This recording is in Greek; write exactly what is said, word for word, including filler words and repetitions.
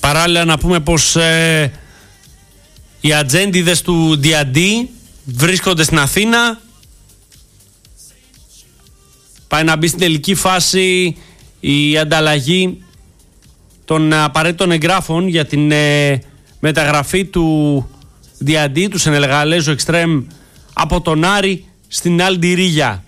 παράλληλα να πούμε πως ε, οι ατζέντιδες του Διαντί βρίσκονται στην Αθήνα. Πάει να μπει στην τελική φάση η ανταλλαγή των απαραίτητων εγγράφων για την ε, μεταγραφή του Διαντί, του Σενεγαλέζου εξτρέμ από τον Άρη στην Αλντιρίγια.